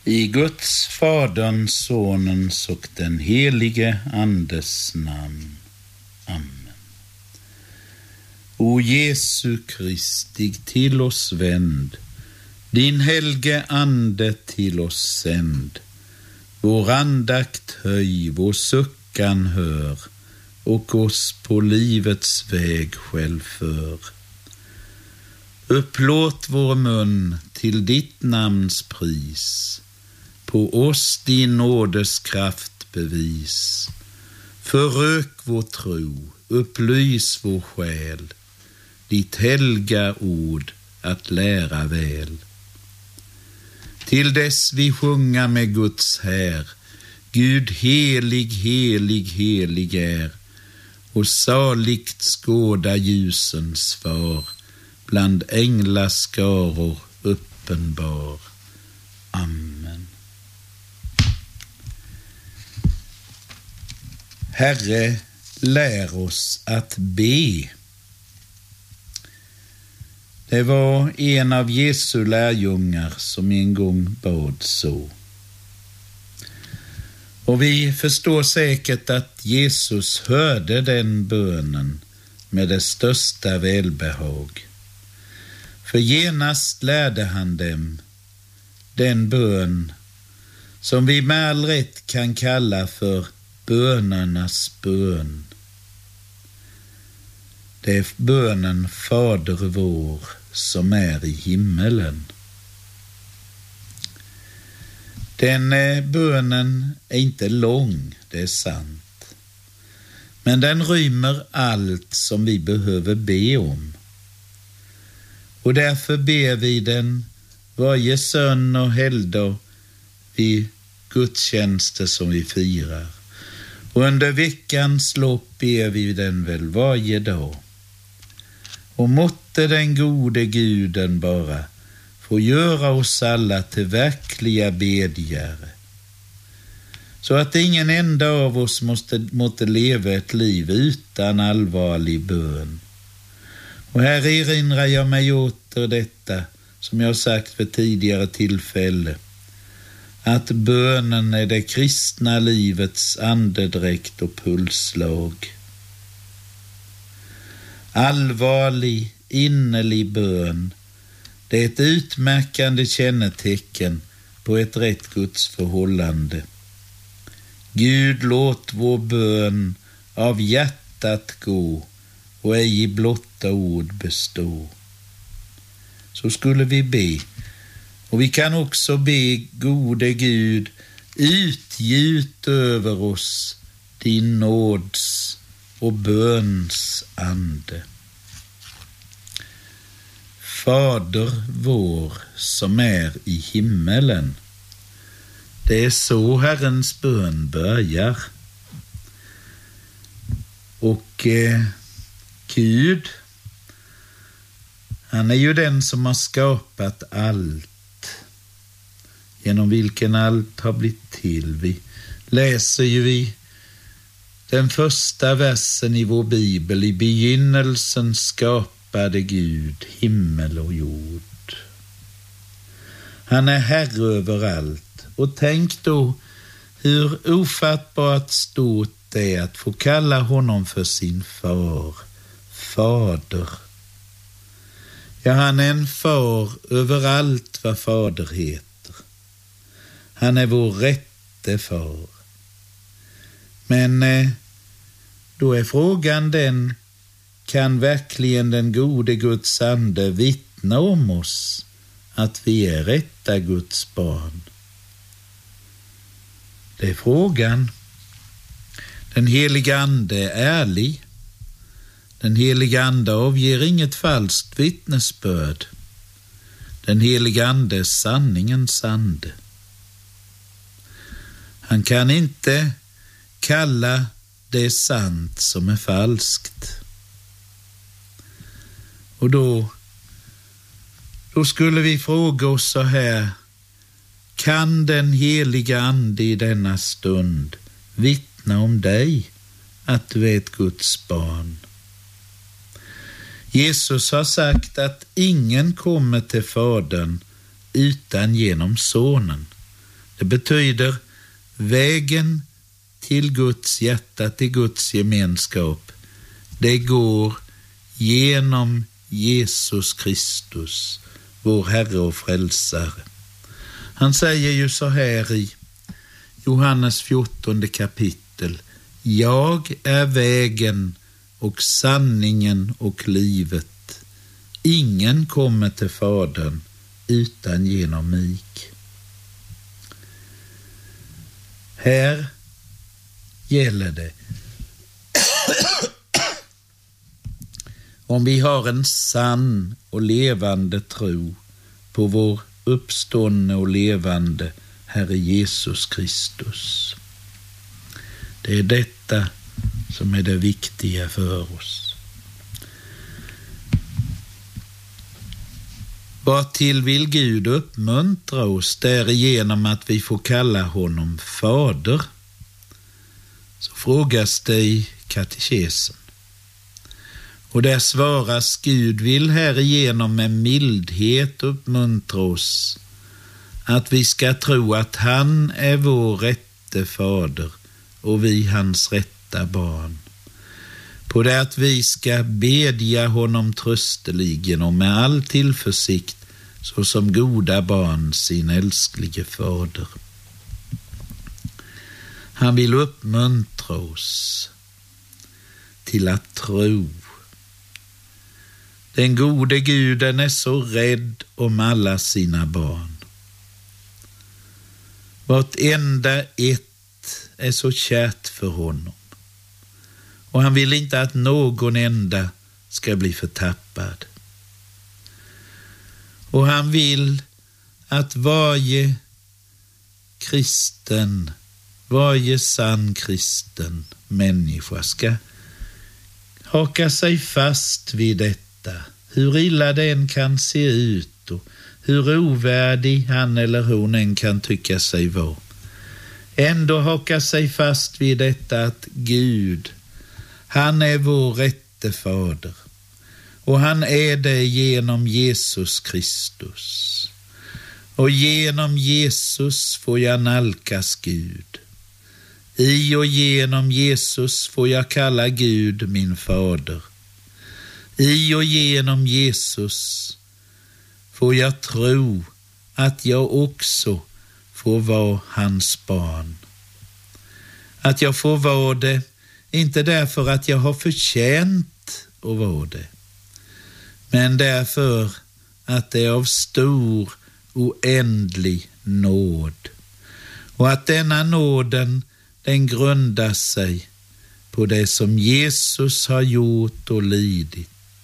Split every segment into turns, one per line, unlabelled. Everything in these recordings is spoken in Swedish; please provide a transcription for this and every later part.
I Guds, Faderns, Sonens och den helige Andes namn. Amen. O Jesu Kristi, till oss vänd, din helge ande till oss sänd. Vår andakt höj, vår suckan hör, och oss på livets väg själv för. Upplåt vår mun till ditt namns pris, på oss din nådes kraft bevis. Förök vår tro, upplys vår själ, ditt helga ord att lära väl. Till dess vi sjunga med Guds här, Gud helig, helig, helig är, och saligt skåda ljusens far, bland änglaskaror uppenbar. Amen. Herre, lär oss att be. Det var en av Jesu lärjungar som en gång bad så. Och vi förstår säkert att Jesus hörde den bönen med det största välbehag. För genast lärde han dem den bön som vi med all rätt kan kalla för bönernas bön. Det är bönen Fader vår som är i himmelen. Den bönen är inte lång, det är sant. Men den rymmer allt som vi behöver be om. Och därför ber vi den varje söndag och helgdag vid gudstjänster som vi firar. Och under veckans lopp ber vi den väl varje dag. Och måtte den gode Guden bara få göra oss alla till verkliga bedjare, så att ingen enda av oss måtte leva ett liv utan allvarlig bön. Och här erinrar jag mig åter detta som jag sagt för tidigare tillfälle, att bönen är det kristna livets andedräkt och pulsslag. Allvarlig, innerlig bön, det är ett utmärkande kännetecken på ett rätt Guds förhållande. Gud, låt vår bön av hjärtat gå och ej i blotta ord bestå. Så skulle vi be. Och vi kan också be, gode Gud, utgjut över oss din nåds och böns ande. Fader vår som är i himmelen. Det är så Herrens bön börjar. Och Gud, han är ju den som har skapat allt, genom vilken allt har blivit till. Vi läser ju i den första versen i vår bibel: i begynnelsen skapade Gud himmel och jord. Han är herre över allt. Och tänk då hur ofattbart stort det är att få kalla honom för sin far, fader. Ja, han är en far över allt vad fader heter. Han är vår rätte far. Men då är frågan den, kan verkligen den gode Guds ande vittna om oss att vi är rätta Guds barn? Det är frågan. Den heliga ande är ärlig. Den heliga ande avger inget falskt vittnesbörd. Den heliga ande är sanningens ande. Han kan inte kalla det sant som är falskt. Och då skulle vi fråga oss så här: kan den heliga ande i denna stund vittna om dig att du är ett Guds barn? Jesus har sagt att ingen kommer till Fadern utan genom Sonen. Det betyder vägen till Guds hjärta, till Guds gemenskap. Det går genom Jesus Kristus, vår Herre och Frälsare. Han säger ju så här i Johannes 14 kapitel: jag är vägen och sanningen och livet. Ingen kommer till Fadern utan genom mig. Här gäller det om vi har en sann och levande tro på vår uppståndne och levande Herre Jesus Kristus. Det är detta som är det viktiga för oss. Vad till vill Gud uppmuntra oss därigenom att vi får kalla honom Fader? Så frågas det i katekesen. Och där svaras: Gud vill härigenom med mildhet uppmuntra oss att vi ska tro att han är vår rätte fader och vi hans rätta barn. På det att vi ska bedja honom trösteligen och med all tillförsikt så som goda barn sin älsklige fader. Han vill uppmuntra oss till att tro. Den gode Guden är så rädd om alla sina barn. Vartenda ett är så kärt för honom. Och han vill inte att någon enda ska bli förtappad. Och han vill att varje kristen, varje sann kristen människa ska haka sig fast vid detta. Hur illa det än kan se ut och hur ovärdig han eller hon än kan tycka sig vara. Ändå haka sig fast vid detta att Gud, han är vår rätte fader. Och han är det genom Jesus Kristus. Och genom Jesus får jag nalkas Gud. I och genom Jesus får jag kalla Gud min fader. I och genom Jesus får jag tro att jag också får vara hans barn. Att jag får vara det, inte därför att jag har förtjänt att vara det, men därför att det är av stor oändlig nåd. Och att denna nåden, den grundar sig på det som Jesus har gjort och lidit.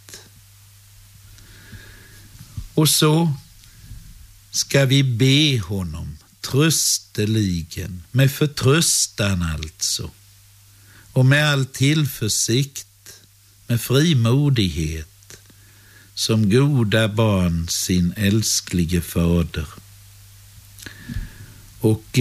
Och så ska vi be honom trösteligen, med förtröstan alltså, och med all tillförsikt, med frimodighet, som goda barn sin älsklige fader. Och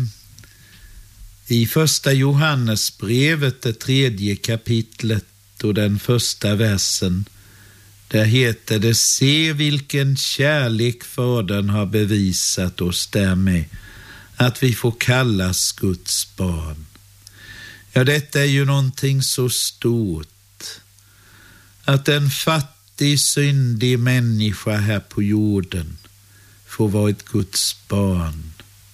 i första Johannesbrevet, det 3:e kapitlet och den första versen, där heter det: se vilken kärlek fadern har bevisat oss därmed att vi får kallas Guds barn. Ja, detta är ju någonting så stort, att en fattig, syndig människa här på jorden får vara ett Guds barn.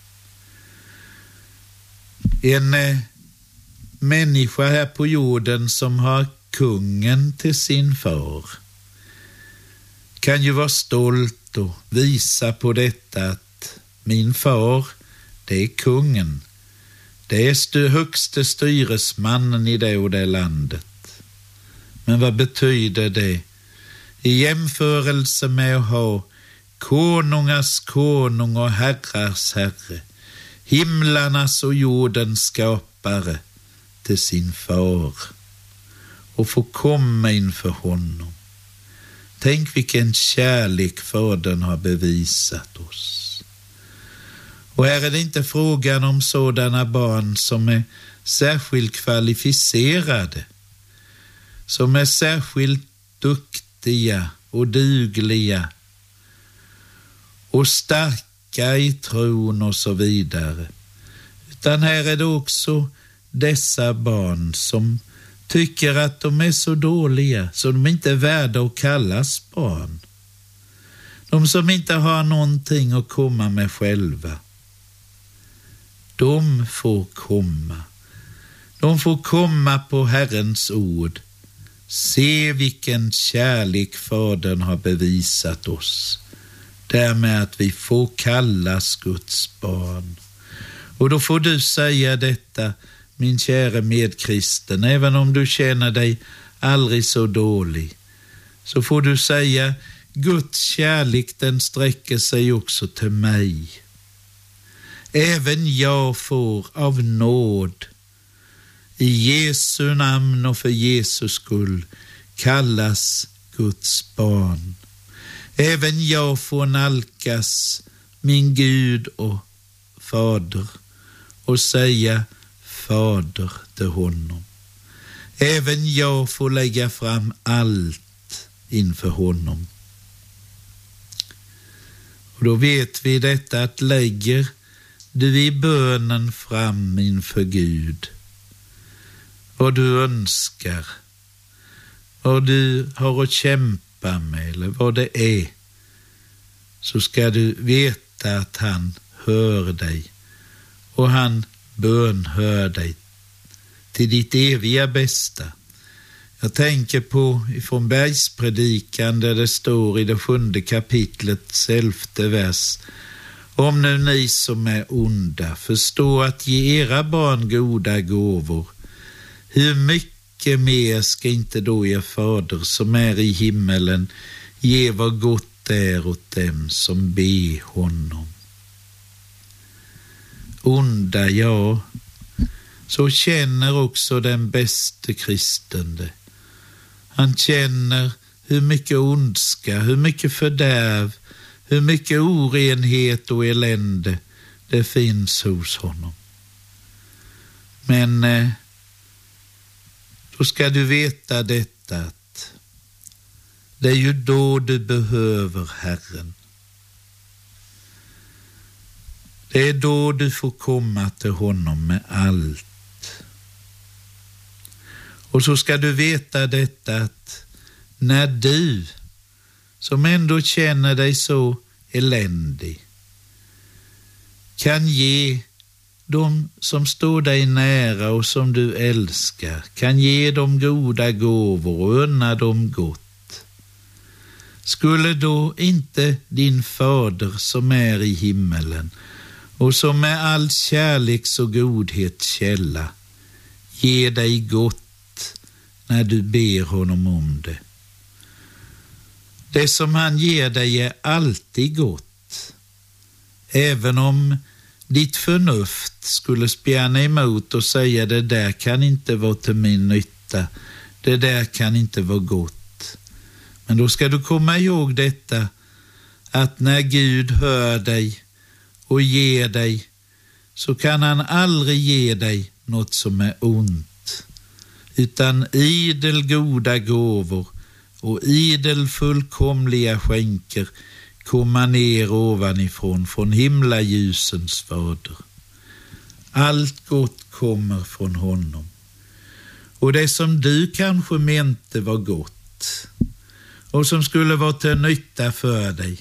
En människa här på jorden som har kungen till sin far kan ju vara stolt och visa på detta att min far, det är kungen. Det är högste styresmannen i det och det landet. Men vad betyder det i jämförelse med att ha konungars konung och herrars herre, himlarnas och jordens skapare till sin far och få komma inför honom? Tänk vilken kärlek fadern har bevisat oss. Och här är det inte frågan om sådana barn som är särskilt kvalificerade, som är särskilt duktiga och dugliga och starka svacka i tron och så vidare. Utan här är det också dessa barn som tycker att de är så dåliga så de inte är värda att kallas barn. De som inte har någonting att komma med själva. De får komma. De får komma på Herrens ord. Se vilken kärlek Fadern har bevisat oss. Därmed att vi får kallas Guds barn. Och då får du säga detta, min kära medkristen, även om du känner dig aldrig så dålig. Så får du säga, Guds kärlek den sträcker sig också till mig. Även jag får av nåd i Jesu namn och för Jesus skull kallas Guds barn. Även jag får nalkas min Gud och Fader och säga Fader till honom. Även jag får lägga fram allt inför honom. Och då vet vi detta att lägger du i bönen fram inför Gud vad du önskar, vad du har att kämpa med eller vad det är, så ska du veta att han hör dig och han bönhör dig till ditt eviga bästa. Jag tänker på ifrån Bergspredikan där det står i det 7:e kapitlets 11:e vers: om nu ni som är onda förstår att ge era barn goda gåvor, hur mycket mer ska inte då er fader som är i himmelen ge vad gott är åt dem som ber honom. Onda, ja, så känner också den bäste kristen det. Han känner hur mycket ondska, hur mycket fördärv, hur mycket orenhet och elände det finns hos honom. Men då ska du veta detta, att det är ju då du behöver Herren. Det är då du får komma till honom med allt. Och så ska du veta detta, att när du som ändå känner dig så eländig kan ge de som står dig nära och som du älskar, kan ge dem goda gåvor och unna dem gott, skulle då inte din fader som är i himmelen och som är all kärleks och godhet källa ge dig gott när du ber honom om det? Det som han ger dig är alltid gott, även om ditt förnuft skulle spjärna emot och säga det där kan inte vara till min nytta, det där kan inte vara gott. Men då ska du komma ihåg detta, att när Gud hör dig och ger dig, så kan han aldrig ge dig något som är ont, utan idel goda gåvor och idel fullkomliga skänker komma ner ovanifrån, från himlaljusens fader. Allt gott kommer från honom. Och det som du kanske mente var gott och som skulle vara till nytta för dig,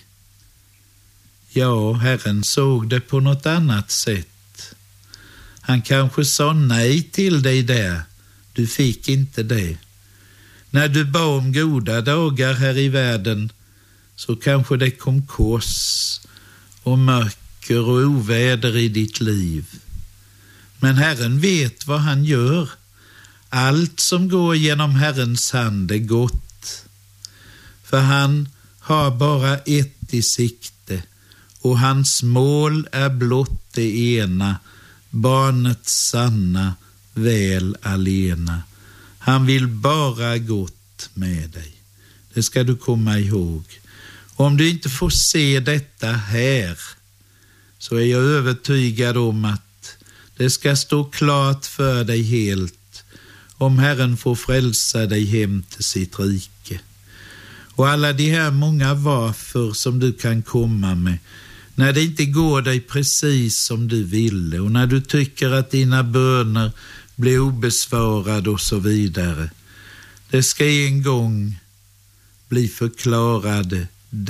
ja, Herren såg det på något annat sätt. Han kanske sa nej till dig där. Du fick inte det. När du bad om goda dagar här i världen, så kanske det kom kors och mörker och oväder i ditt liv. Men Herren vet vad han gör. Allt som går genom Herrens hand är gott. För han har bara ett i sikte, och hans mål är blott det ena, barnets sanna väl alena. Han vill bara gott med dig. Det ska du komma ihåg. Om du inte får se detta här, så är jag övertygad om att det ska stå klart för dig helt, om Herren får frälsa dig hem till sitt rike. Och alla de här många varför som du kan komma med när det inte går dig precis som du ville och när du tycker att dina böner blir obesvarade och så vidare. Det ska en gång bli förklarade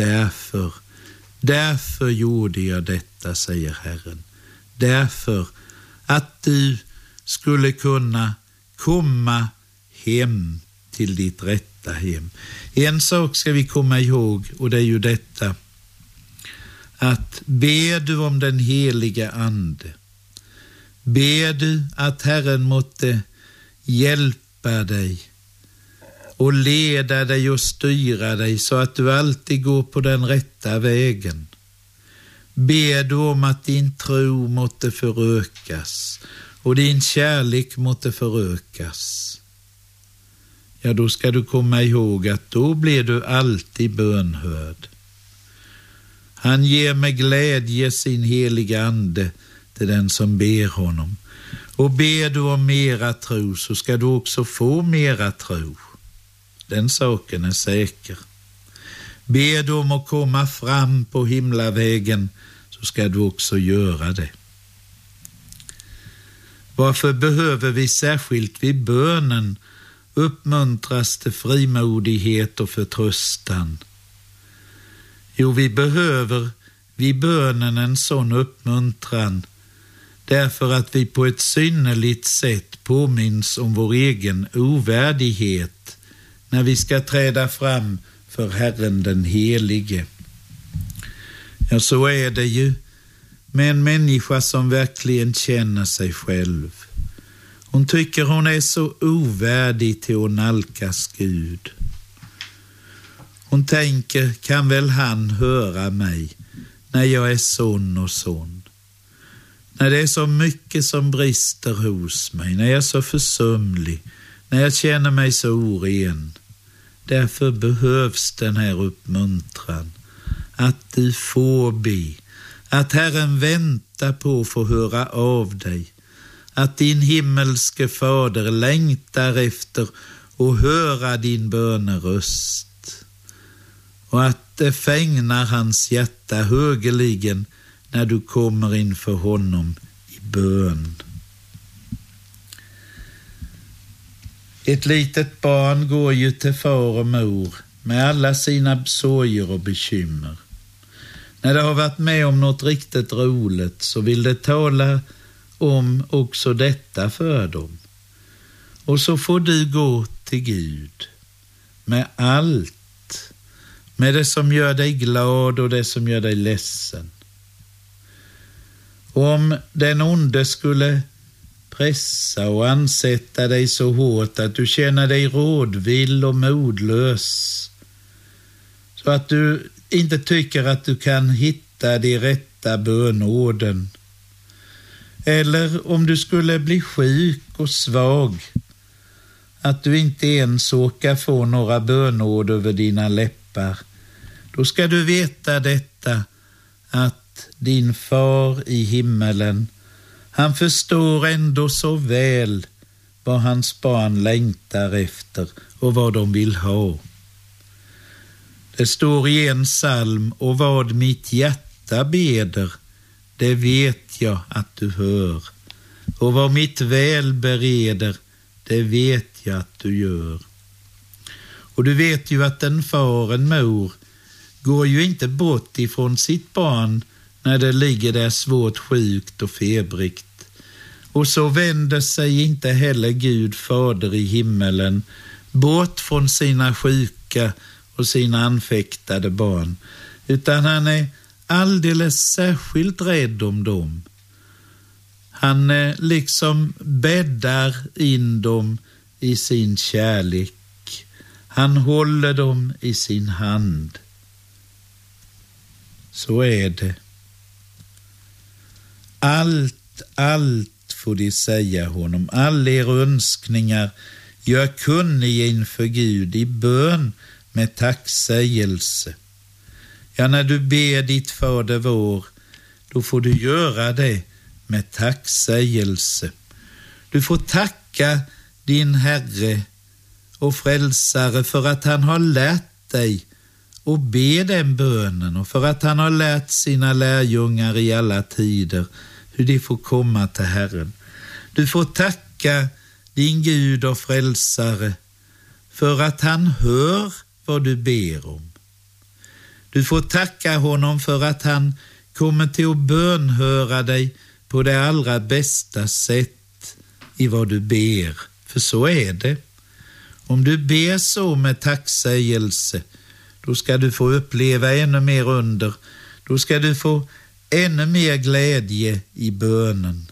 därför gjorde jag detta, säger Herren. Därför att du skulle kunna komma hem till ditt rätta hem. En sak ska vi komma ihåg, och det är ju detta, att ber du om den heliga ande, ber du att Herren måtte hjälpa dig och leda dig och styra dig så att du alltid går på den rätta vägen. Ber du om att din tro måtte förökas och din kärlek måtte förökas. Ja, då ska du komma ihåg att då blir du alltid bönhörd. Han ger med glädje sin heliga ande till den som ber honom. Och ber du om mera tro så ska du också få mera tro. Den saken är säker. Ber du om att komma fram på himlavägen så ska du också göra det. Varför behöver vi särskilt vid bönen uppmuntras till frimodighet och förtröstan? Jo, vi behöver vid bönen en sån uppmuntran därför att vi på ett synnerligt sätt påminns om vår egen ovärdighet när vi ska träda fram för Herren den helige. Ja, så är det ju med en människa som verkligen känner sig själv. Hon tycker hon är så ovärdig till att nalkas Gud. Hon tänker, kan väl han höra mig när jag är sån och sån? När det är så mycket som brister hos mig, när jag är så försumlig, när jag känner mig så oren. Därför behövs den här uppmuntran, att du får be, att Herren väntar på att få höra av dig, att din himmelske fader längtar efter att höra din böneröst och att det fängnar hans hjärta högeligen när du kommer inför honom i bön. Ett litet barn går ju till far och mor med alla sina sorger och bekymmer. När det har varit med om något riktigt roligt så vill det tala om också detta för dem. Och så får du gå till Gud med allt, med det som gör dig glad och det som gör dig ledsen. Och om den onde skulle pressa och ansätta dig så hårt att du känner dig rådvill och modlös, så att du inte tycker att du kan hitta de rätta bönorden, eller om du skulle bli sjuk och svag, att du inte ens orkar få några bönord över dina läppar, då ska du veta detta, att din far i himmelen, han förstår ändå så väl vad hans barn längtar efter och vad de vill ha. Det står i en psalm, och vad mitt hjärta beder, det vet jag att du hör. Och vad mitt väl bereder, det vet jag att du gör. Och du vet ju att en far, en mor, går ju inte bort ifrån sitt barn när det ligger där svårt sjukt och febrigt. Och så vänder sig inte heller Gud fader i himmelen bort från sina sjuka och sina anfäktade barn, utan han är alldeles särskilt rädd om dem. Han liksom bäddar in dem i sin kärlek. Han håller dem i sin hand. Så är det. Allt får de säga honom. Alla er önskningar gör kunniga inför Gud i bön med tacksägelse. Ja, när du ber ditt Fader vår, då får du göra det med tacksägelse. Du får tacka din Herre och Frälsare för att han har lärt dig och be den bönen, och för att han har lärt sina lärjungar i alla tider hur de får komma till Herren. Du får tacka din Gud och frälsare för att han hör vad du ber om. Du får tacka honom för att han kommer till att bönhöra dig på det allra bästa sätt i vad du ber. För så är det. Om du ber så med tacksägelse, då ska du få uppleva ännu mer under. Då ska du få ännu mer glädje i bönen.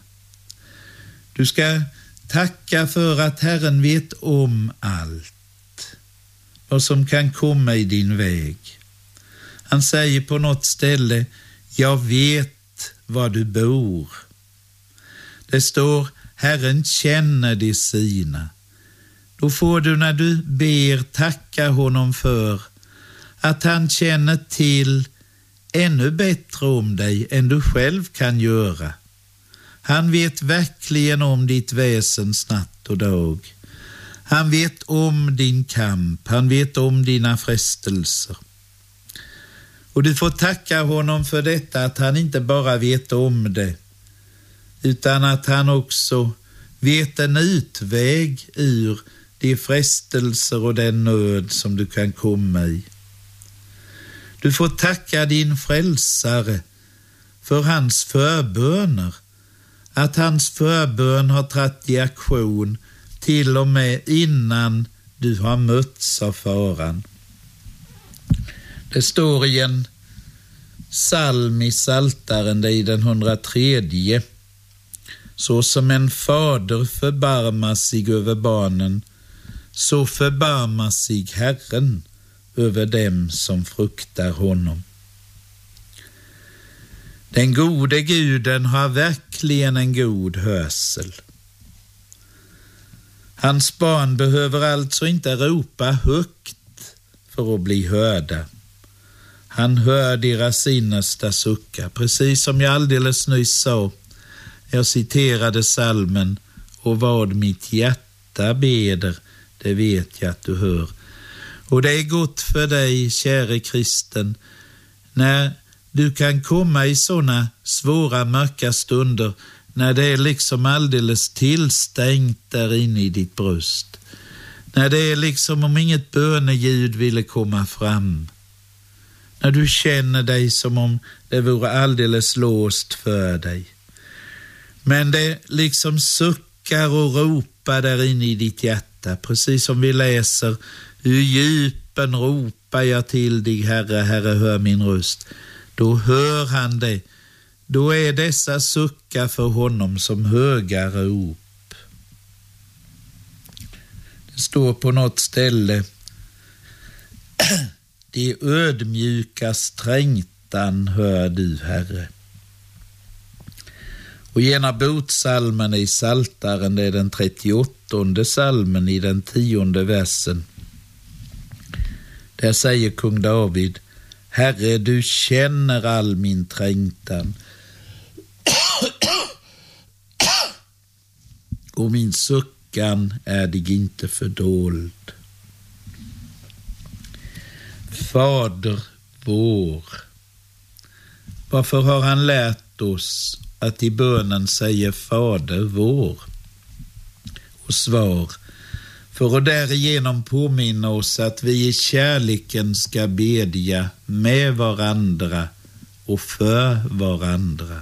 Du ska tacka för att Herren vet om allt vad som kan komma i din väg. Han säger på något ställe: jag vet var du bor. Det står: Herren känner de sina. Då får du, när du ber, tacka honom för att han känner till ännu bättre om dig än du själv kan göra. Han vet verkligen om ditt väsens natt och dag. Han vet om din kamp. Han vet om dina frestelser. Och du får tacka honom för detta, att han inte bara vet om det, utan att han också vet en utväg ur de frestelser och den nöd som du kan komma i. Du får tacka din frälsare för hans förböner, att hans förbön har trätt i aktion till och med innan du har mötts av faran. Det står i en psalm i Psaltaren, det är i den 103. Så som en fader förbarmar sig över barnen, så förbarmar sig Herren över dem som fruktar honom. Den gode Guden har verkligen en god hörsel. Hans barn behöver alltså inte ropa högt för att bli hörda. Han hör deras innersta suckar, precis som jag alldeles nyss sa. Jag citerade psalmen: och vad mitt hjärta beder, det vet jag att du hör. Och det är gott för dig, käre kristen, när du kan komma i såna svåra mörka stunder, när det är liksom alldeles tillstängt där inne i ditt bröst. När det är liksom om inget böneljud ville komma fram. När du känner dig som om det vore alldeles låst för dig. Men det liksom suckar och ropar där inne i ditt hjärta. Precis som vi läser: ur djupen ropar jag till dig, Herre, Herre, hör min röst. Då hör han det. Då är dessa suckar för honom som höga rop. Det står på något ställe: de ödmjukas trängtan hör du, Herre. Och i ena botsalmen i Psaltaren, det är den 38:e psalmen i den 10:e versen. Där säger kung David: Herre, du känner all min trängtan och min suckan är dig inte fördold. Fader vår. Varför har han lärt oss att i bönen säga Fader vår? Och svar: för att därigenom påminna oss att vi i kärleken ska bedja med varandra och för varandra.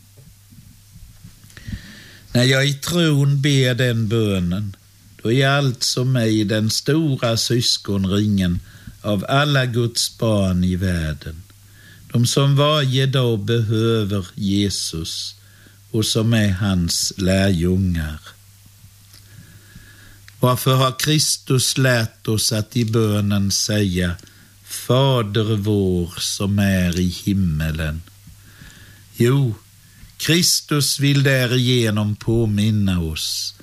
När jag i tron ber den bönen, då är jag alltså med i den stora syskonringen av alla Guds barn i världen. De som varje dag behöver Jesus och som är hans lärjungar. Varför har Kristus lärt oss att i bönen säga Fader vår som är i himmelen? Jo, Kristus vill därigenom påminna oss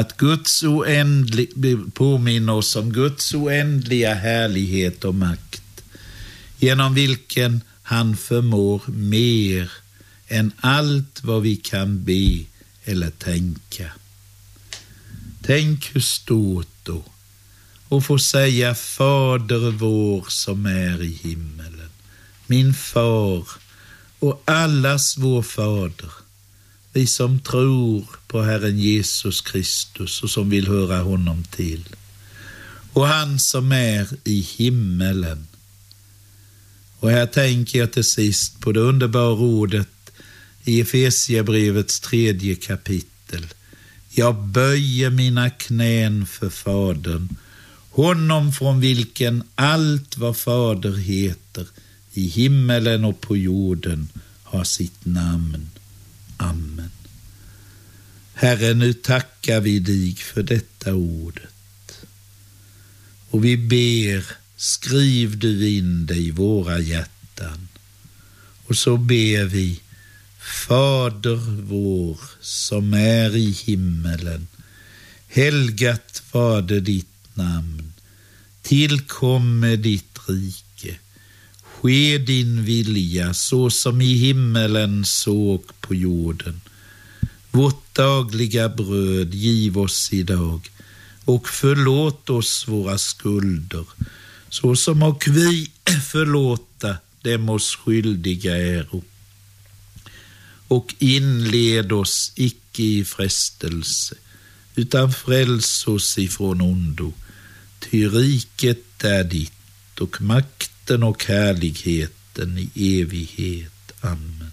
om Guds oändliga härlighet och makt, genom vilken han förmår mer än allt vad vi kan be eller tänka. Tänk hur stort då och få säga: Fader vår som är i himmelen, min far och allas vår fader, vi som tror på Herren Jesus Kristus och som vill höra honom till, och han som är i himmelen. Och här tänker jag till sist på det underbara ordet i Efesierbrevets 3:e kapitel. Jag böjer mina knän för Fadern, honom från vilken allt vad Fader heter i himmelen och på jorden har sitt namn. Amen. Herre, nu tackar vi dig för detta ordet. Och vi ber, skriv du in det i våra hjärtan. Och så ber vi: Fader vår som är i himmelen, helgat varde ditt namn, tillkomme ditt rike, ske din vilja så som i himmelen så på jorden. Vårt dagliga bröd giv oss idag, och förlåt oss våra skulder, så som och vi förlåta dem oss skyldiga äro. Och inled oss icke i frestelse, utan fräls oss ifrån ondo. Ty riket är ditt, och makten och härligheten i evighet. Amen.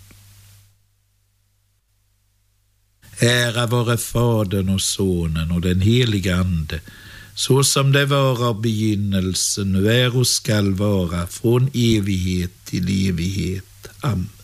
Ära vare Fadern och Sonen och den heliga Ande, så som det var av begynnelsen, nu är och skall vara, från evighet till evighet. Amen.